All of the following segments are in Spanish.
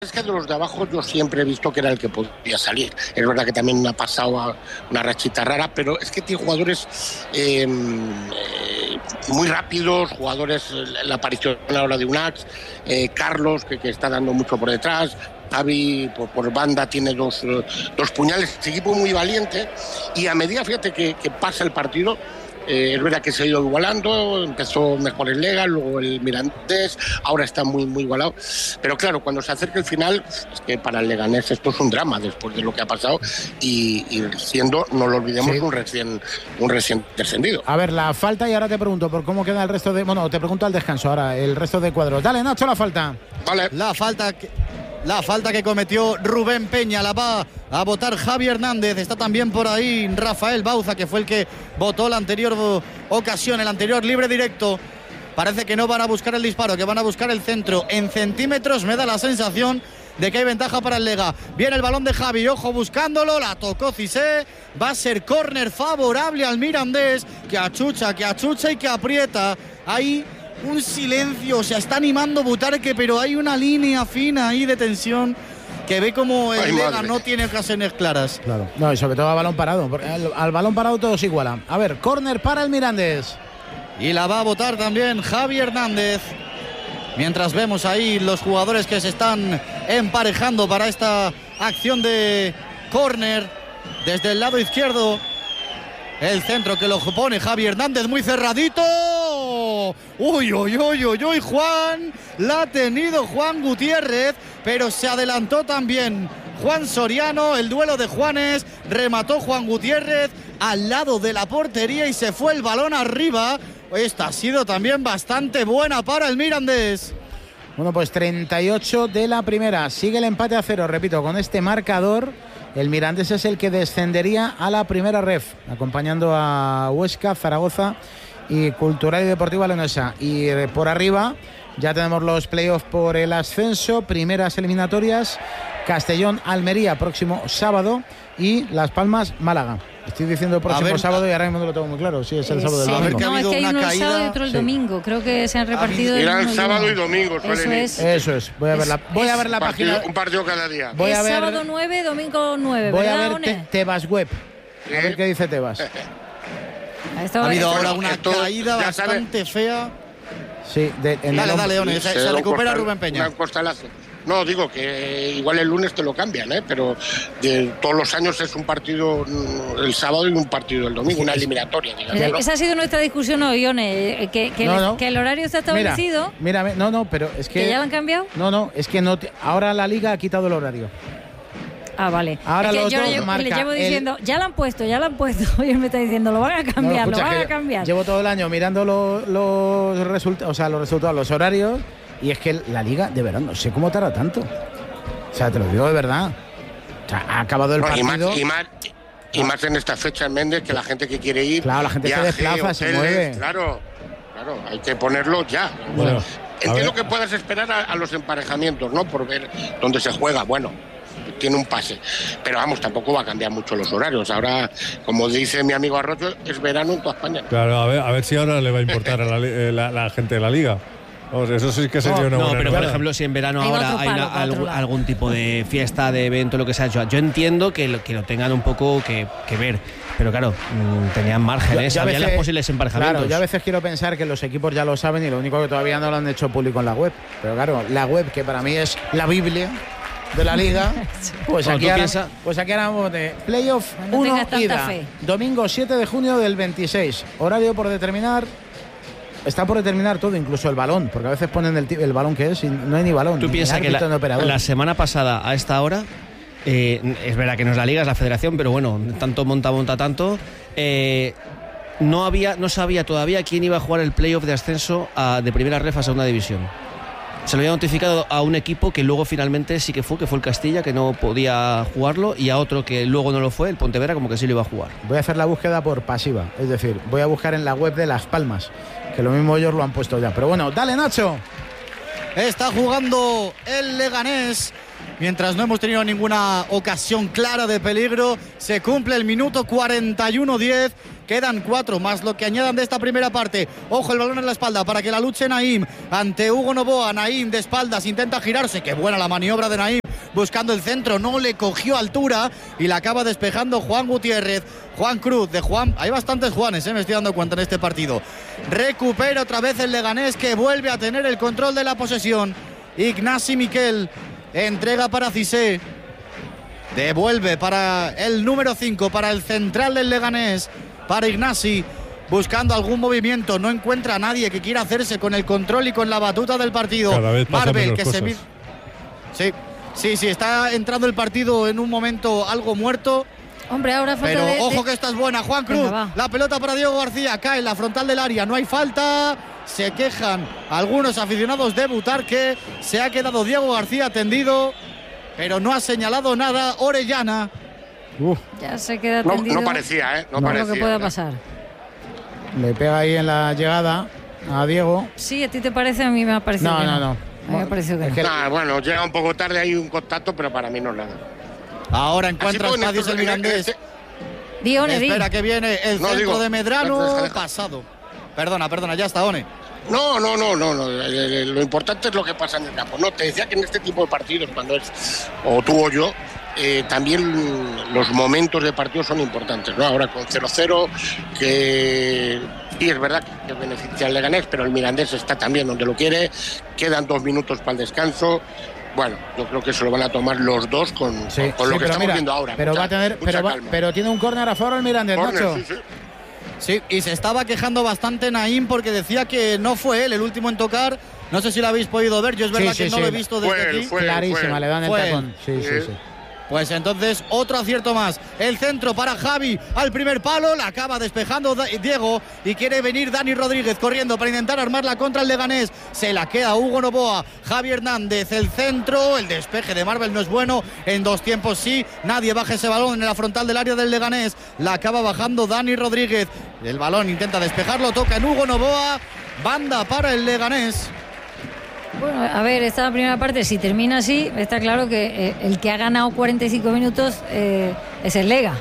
Es que de los de abajo yo siempre he visto que era el que podía salir. Es verdad que también ha pasado una rachita rara, pero es que tiene jugadores muy rápidos, jugadores, la aparición ahora de Unax, Carlos, que está dando mucho por detrás, Xavi por banda tiene dos puñales, este equipo muy valiente, y a medida, fíjate, que pasa el partido, es verdad que se ha ido igualando, empezó mejor el Lega, luego el Mirandés, ahora está muy, muy igualado. Pero claro, cuando se acerca el final, es que para el Leganés esto es un drama después de lo que ha pasado y siendo, no lo olvidemos, sí, un recién descendido. A ver, la falta, y ahora te pregunto por cómo queda el resto de... Bueno, te pregunto al descanso ahora, el resto de cuadros. Dale, Nacho, la falta. Vale. La falta que cometió Rubén Peña la va a votar Javi Hernández. Está también por ahí Rafael Bauza, que fue el que votó la anterior ocasión, el anterior libre directo. Parece que no van a buscar el disparo, que van a buscar el centro. En centímetros me da la sensación de que hay ventaja para el Lega. Viene el balón de Javi, ojo buscándolo, la tocó Cissé. Va a ser córner favorable al Mirandés, que achucha y que aprieta. Ahí un silencio, o sea, está animando Butarque, pero hay una línea fina ahí de tensión que ve como el Lega no tiene ocasiones claras. Claro. No, y sobre todo a balón parado. Al balón parado todo se iguala. A ver, córner para el Mirandés. Y la va a votar también Javi Hernández. Mientras vemos ahí los jugadores que se están emparejando para esta acción de córner. Desde el lado izquierdo, el centro que lo pone Javi Hernández, muy cerradito. Uy, Juan. La ha tenido Juan Gutiérrez, pero se adelantó también Juan Soriano. El duelo de Juanes. Remató Juan Gutiérrez al lado de la portería y se fue el balón arriba. Esta ha sido también bastante buena para el Mirandés. Bueno, pues 38 de la primera. Sigue el empate a 0. Repito, con este marcador, el Mirandés es el que descendería a la primera ref, acompañando a Huesca, Zaragoza y Cultural y Deportiva Leonesa. Y por arriba ya tenemos los playoffs por el ascenso, primeras eliminatorias, Castellón, Almería próximo sábado y Las Palmas, Málaga. Estoy diciendo el próximo sábado y ahora mismo no lo tengo muy claro. Sí, es el sábado del domingo. No, es que hay uno el sábado y otro el domingo. Creo que se han repartido. Era el sábado y domingo. Eso es. Voy a ver la página. Un partido cada día. Voy a ver sábado 9, domingo 9. Voy a ver Tebas Web. A ver qué dice Tebas. Ha habido ahora una caída bastante fea. Sí, dale, One, se recupera Rubén Peña. Una costalazo. No, digo que igual el lunes te lo cambian, pero todos los años es un partido el sábado y un partido el domingo, una eliminatoria. Digamos. Esa ha sido nuestra discusión hoy, Ione, que el horario está establecido. Mira, pero es que... ¿Que ya lo han cambiado? No, es que no. Ahora la Liga ha quitado el horario. Ah, vale. Ahora es que yo le llevo diciendo, ya lo han puesto. Y él me está diciendo, lo van a cambiar, lo van a cambiar. Llevo todo el año mirando los resultados, los horarios. Y es que la Liga, de verdad, no sé cómo tarda tanto. O sea, te lo digo de verdad. O sea, ha acabado el partido. Y más en esta fecha en Méndez, que la gente que quiere ir... Claro, la gente se desplaza, se mueve. Claro, hay que ponerlo ya. Bueno, entiendo que puedas esperar a los emparejamientos, ¿no? Por ver dónde se juega. Bueno, tiene un pase. Pero vamos, tampoco va a cambiar mucho los horarios. Ahora, como dice mi amigo Arroyo, es verano en toda España. Claro, a ver si ahora le va a importar a la gente de la Liga. Eso sí que sería una buena. No, pero por ejemplo, si en verano ahora hay algún tipo de fiesta, de evento, lo que sea, yo entiendo que lo tengan un poco que ver. Pero claro, tenían márgenes, había las posibles emparejamientos. Claro, yo a veces quiero pensar que los equipos ya lo saben y lo único que todavía no lo han hecho público en la web. Pero claro, la web, que para mí es la Biblia de la Liga, pues aquí ahora de playoff 1 ida. Domingo 7 de junio del 26. Horario por determinar. Está por determinar todo, incluso el balón, porque a veces ponen el balón que es y no hay ni balón. ¿Tú piensas que la semana pasada a esta hora, es verdad que no es la Liga, es la Federación, pero bueno, tanto monta tanto, no sabía todavía quién iba a jugar el playoff de ascenso de primera ref a segunda división? Se lo había notificado a un equipo que luego finalmente sí que fue el Castilla, que no podía jugarlo, y a otro que luego no lo fue, el Pontevedra, como que sí lo iba a jugar. Voy a hacer la búsqueda por pasiva, es decir, voy a buscar en la web de Las Palmas, que lo mismo ellos lo han puesto ya. Pero bueno, dale, Nacho. está jugando el Leganés. Mientras no hemos tenido ninguna ocasión clara de peligro, se cumple el minuto 41-10. Quedan 4 más lo que añadan de esta primera parte. Ojo, el balón en la espalda para que la luche Naim ante Hugo Novoa. Naim de espaldas intenta girarse. Qué buena la maniobra de Naim buscando el centro. No le cogió altura y la acaba despejando Juan Gutiérrez. Juan Cruz de Juan. Hay bastantes Juanes, me estoy dando cuenta en este partido. Recupera otra vez el Leganés, que vuelve a tener el control de la posesión. Ignasi Miquel entrega para Cissé. Devuelve para el número 5, para el central del Leganés, para Ignasi, buscando algún movimiento. No encuentra a nadie que quiera hacerse con el control y con la batuta del partido. Cada vez pasa Marvel, menos que cosas. Sí, está entrando el partido en un momento algo muerto. Hombre, ahora falta pero ojo que esta es buena. Juan Cruz, Venga, la pelota para Diego García, cae en la frontal del área, no hay falta. Se quejan algunos aficionados de Butarque. Se ha quedado Diego García tendido, pero no ha señalado nada Orellana. Ya se queda tendido. No parecía, No parecía. lo que pueda pasar. Le pega ahí en la llegada a Diego. Sí, ¿a ti te parece? A mí me ha parecido que No. A mí me ha parecido que Es que- Bueno, llega un poco tarde, hay un contacto, pero para mí no es nada. Ahora encuentra Así espacios el Mirandés. Dione, Espera que viene el centro digo, de Medrano. deja. Pasado. Perdona, ya está, One. No. Lo importante es lo que pasa en el campo. No, te decía que en este tipo de partidos, cuando es o tú o yo, también los momentos de partido son importantes, ¿no? Ahora con 0-0, que sí es verdad que beneficia al Leganés, pero el Mirandés está también donde lo quiere. Quedan 2 minutos para el descanso. Bueno, yo creo que se lo van a tomar los dos con lo que estamos viendo ahora. Pero va a tener, pero tiene un córner a favor el Mirandés, Nacho. Sí. Sí, y se estaba quejando bastante Naim porque decía que no fue él el último en tocar. No sé si lo habéis podido ver, yo es verdad que no lo he visto desde aquí. Clarísima, le dan el tacón. Sí. Pues entonces otro acierto más. El centro para Javi al primer palo, la acaba despejando Diego y quiere venir Dani Rodríguez corriendo para intentar armarla contra el Leganés. Se la queda Hugo Novoa, Javi Hernández, el centro, el despeje de Marvel no es bueno, en 2 tiempos sí, nadie baja ese balón en la frontal del área del Leganés, la acaba bajando Dani Rodríguez, el balón intenta despejarlo, toca en Hugo Novoa, banda para el Leganés. Bueno, a ver, esta primera parte, si termina así, está claro que el que ha ganado 45 minutos es el Lega.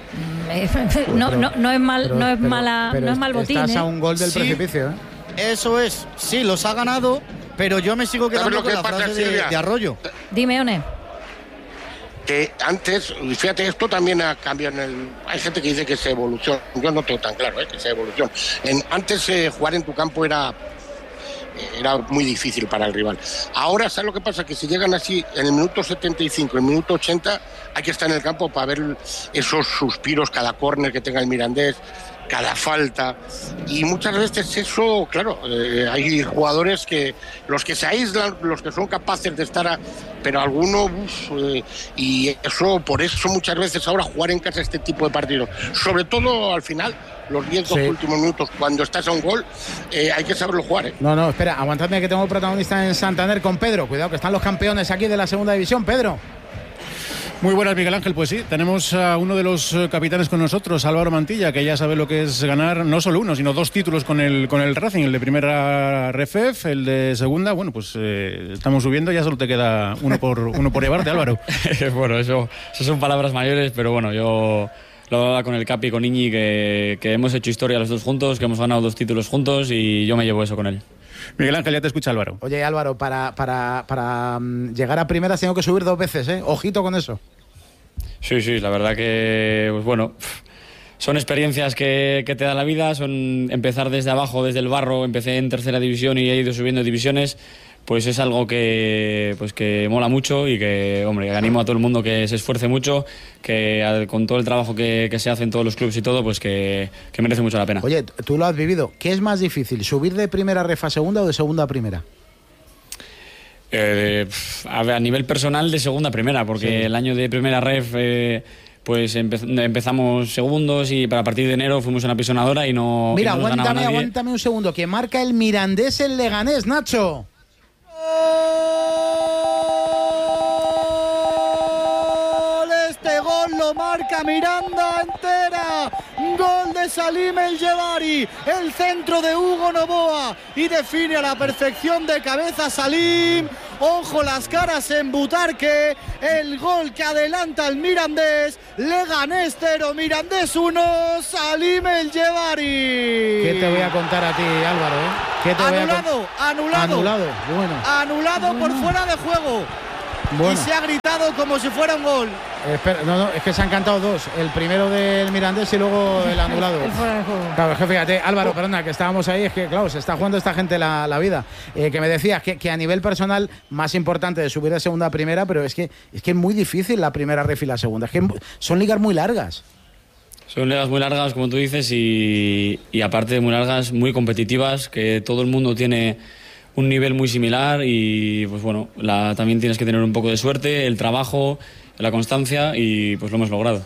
No es mal botín. Estás a un gol del precipicio, ¿eh? Eso es, sí, los ha ganado, pero yo me sigo quedando con la frase de Arroyo. Dime, One. Que antes, fíjate, esto también ha cambiado hay gente que dice que es evolución. Yo no tengo tan claro que sea evolución. Antes jugar en tu campo era muy difícil para el rival. Ahora, ¿sabes lo que pasa? Que si llegan así en el minuto 75, en el minuto 80, hay que estar en el campo para ver esos suspiros, cada córner que tenga el Mirandés, cada falta. Y muchas veces eso, claro, hay jugadores que los que se aíslan, los que son capaces de estar pero algunos, y eso, por eso muchas veces ahora jugar en casa este tipo de partidos, sobre todo al final, los 10 últimos minutos, cuando estás a un gol, hay que saberlo jugar, ¿eh? No, espera, aguantadme que tengo protagonista en Santander con Pedro. Cuidado que están los campeones aquí de la segunda división, Pedro. Muy buenas, Miguel Ángel. Pues sí, tenemos a uno de los capitanes con nosotros, Álvaro Mantilla, que ya sabe lo que es ganar no solo uno, sino 2 títulos con el Racing, el de primera RFF, el de segunda. Bueno, pues estamos subiendo, ya solo te queda uno por llevarte, Álvaro. Bueno, eso son palabras mayores, pero bueno, yo lo hablaba con el Capi y con Iñi, que hemos hecho historia los dos juntos, que hemos ganado 2 títulos juntos y yo me llevo eso con él. Miguel Ángel, ya te escucha Álvaro. Oye, Álvaro, para llegar a primera has tenido que subir 2 veces, ¿eh? Ojito con eso. Sí, la verdad que, pues bueno, son experiencias que te da la vida, son empezar desde abajo, desde el barro. Empecé en tercera división y he ido subiendo divisiones, pues es algo que mola mucho y que, hombre, que animo a todo el mundo que se esfuerce mucho, que con todo el trabajo que se hace en todos los clubes y todo, pues que merece mucho la pena. Oye, tú lo has vivido. ¿Qué es más difícil, subir de primera ref a segunda o de segunda a primera? A nivel personal, de segunda a primera, porque el año de primera ref pues empezamos segundos y para partir de enero fuimos una pisonadora y no. Mira, y no aguántame un segundo, que marca el Mirandés el Leganés, Nacho. Este gol lo marca Miranda entera. Gol de Salim El Jebari. El centro de Hugo Novoa y define a la perfección de cabeza Salim. Ojo las caras en Butarque. El gol que adelanta el Mirandés. Leganés 0, Mirandés 1. Salim El Jebari. ¿Qué te voy a contar a ti, Álvaro? ¿Qué te Anulado. Bueno. Anulado por fuera de juego. Bueno. Y se ha gritado como si fuera un gol. Espera, no, es que se han cantado dos. El primero del Mirandés y luego el anulado. El fuera de juego. Claro, es que fíjate, Álvaro, perdona, que estábamos ahí, es que claro, se está jugando esta gente la vida. Que me decías que a nivel personal, más importante de subir de segunda a primera, pero es que es muy difícil la primera ref y la segunda. Es que son ligas muy largas. Son ligas muy largas, como tú dices, y aparte de muy largas, muy competitivas, que todo el mundo tiene un nivel muy similar y pues bueno, también tienes que tener un poco de suerte, el trabajo, la constancia y pues lo hemos logrado.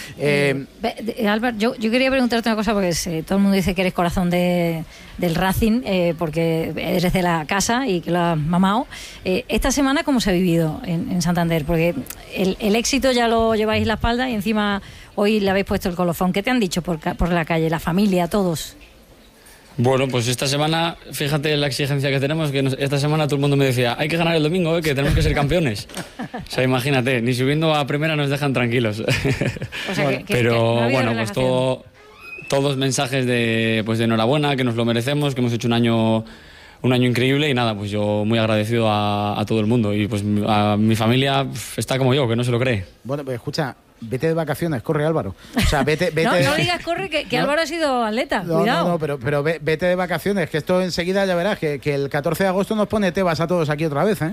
Álvaro, yo quería preguntarte una cosa porque todo el mundo dice que eres corazón del Racing porque eres de la casa y que lo has mamado. Esta semana, ¿cómo se ha vivido en Santander? Porque el éxito ya lo lleváis en la espalda y encima hoy le habéis puesto el colofón. ¿Qué te han dicho por la calle, la familia, todos? Bueno, pues esta semana, fíjate la exigencia que tenemos, que esta semana todo el mundo me decía, hay que ganar el domingo, que tenemos que ser campeones. O sea, imagínate, ni subiendo a primera nos dejan tranquilos. O sea, pero no bueno, pues todos mensajes de enhorabuena, que nos lo merecemos, que hemos hecho un año increíble y nada, pues yo muy agradecido a todo el mundo y pues a mi familia está como yo, que no se lo cree. Bueno, pues escucha, vete de vacaciones, corre Álvaro. O sea, vete no digas corre, que no, Álvaro ha sido atleta, cuidado. No, pero vete de vacaciones, que esto enseguida ya verás, que el 14 de agosto nos pone Tebas a todos aquí otra vez, ¿eh?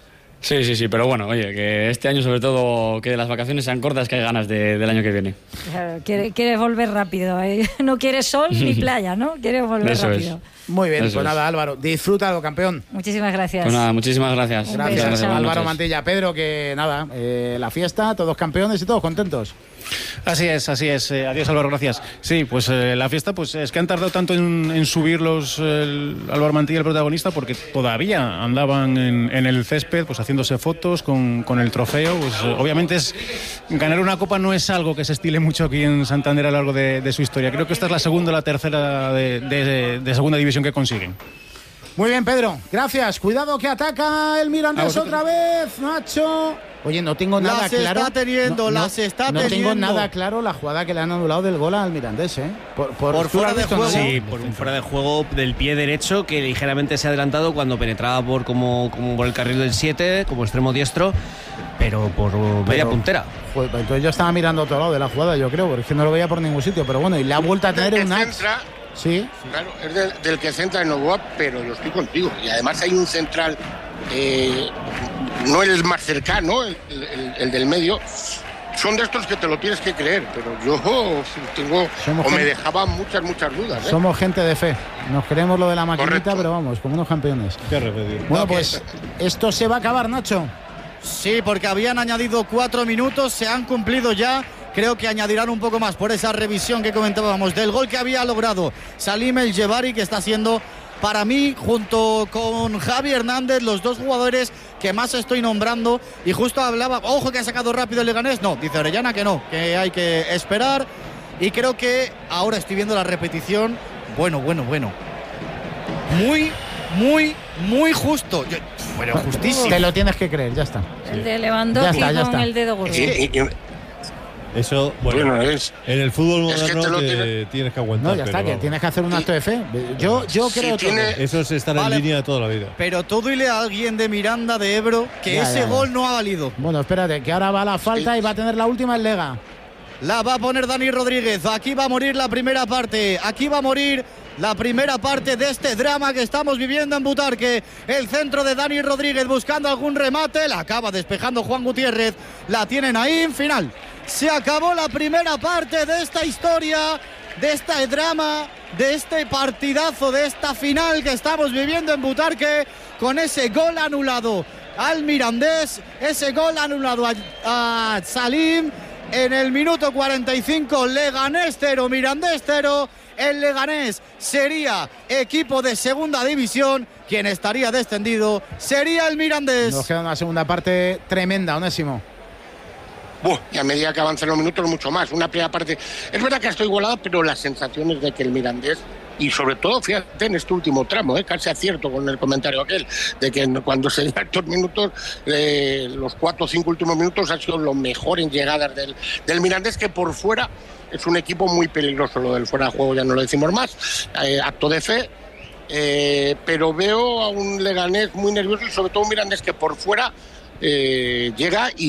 Sí, pero bueno, oye, que este año sobre todo que las vacaciones sean cortas, que hay ganas del año que viene. Quieres volver rápido, ¿eh? No quieres sol ni playa, ¿no? Quieres volver rápido. Muy bien, pues nada, Álvaro, disfrútalo, campeón. Muchísimas gracias. Pues nada, muchísimas gracias. Gracias, Álvaro Mantilla. Pedro, que nada, la fiesta, todos campeones y todos contentos. Así es. Adiós, Álvaro, gracias. Sí, pues la fiesta, pues es que han tardado tanto en subirlos Álvaro Mantilla, el protagonista, porque todavía andaban en el césped, pues haciéndose fotos con el trofeo. Pues obviamente ganar una copa no es algo que se estile mucho aquí en Santander a lo largo de su historia. Creo que esta es la segunda o la tercera de segunda división que consiguen. Muy bien, Pedro, gracias. Cuidado que ataca el Mirandés otra vez, Nacho. Oye, no tengo nada claro. Las está teniendo. No tengo nada claro la jugada que le han anulado del gol al Mirandés, ¿eh? Por fuera de juego. Sí, por un fuera de juego del pie derecho que ligeramente se ha adelantado cuando penetraba como por el carril del 7, como extremo diestro, pero por media puntera. Pues, entonces yo estaba mirando a otro lado de la jugada, yo creo, porque es que no lo veía por ningún sitio. Pero bueno, y le ha vuelto a tener un ax. Sí. Claro, es del que centra en Novoa, pero yo estoy contigo. Y además hay un central, no el más cercano, el del medio. Son de estos que te lo tienes que creer, pero yo me dejaban muchas dudas. Somos gente de fe. Nos creemos lo de la maquinita, correcto, pero vamos, como unos campeones. Qué repetir. Bueno, pues esto se va a acabar, Nacho. Sí, porque habían añadido 4 minutos, se han cumplido ya. Creo que añadirán un poco más por esa revisión que comentábamos del gol que había logrado Salim El Jebari, que está siendo para mí, junto con Javi Hernández, los dos jugadores que más estoy nombrando. Y justo hablaba, ojo que ha sacado rápido el Leganés. No, dice Orellana que no, que hay que esperar. Y creo que ahora estoy viendo la repetición. Bueno. Muy justo. Bueno, justísimo. Te lo tienes que creer, ya está. El de Lewandowski con el dedo gordo. Eso, bueno, en el fútbol moderno tienes que aguantar. No, ya está, que tienes que hacer un acto de fe. Yo creo que eso se estará en línea de toda la vida. Pero todo dile a alguien de Miranda de Ebro que ese gol no ha valido. Bueno, espérate, que ahora va la falta y va a tener la última el Lega. La va a poner Dani Rodríguez. Aquí va a morir la primera parte. Aquí va a morir la primera parte de este drama que estamos viviendo en Butarque. El centro de Dani Rodríguez buscando algún remate. La acaba despejando Juan Gutiérrez. La tienen ahí en final. Se acabó la primera parte de esta historia, de este drama, de este partidazo, de esta final que estamos viviendo en Butarque, con ese gol anulado al Mirandés, ese gol anulado a Salim en el minuto 45. Leganés 0, Mirandés 0. El Leganés sería equipo de segunda división. Quien estaría descendido sería el Mirandés. Nos queda una segunda parte tremenda, Onésimo. Y a medida que avancen los minutos, mucho más. Una primera parte, es verdad que estoy igualado, pero las sensaciones de que el Mirandés, y sobre todo, fíjate, en este último tramo, casi acierto con el comentario aquel, de que cuando se llegan estos minutos, los 4 o 5 últimos minutos han sido lo mejor en llegadas del Mirandés, que por fuera es un equipo muy peligroso. Lo del fuera de juego ya no lo decimos más, acto de fe. Pero veo a un Leganés muy nervioso y sobre todo un Mirandés que por fuera llega y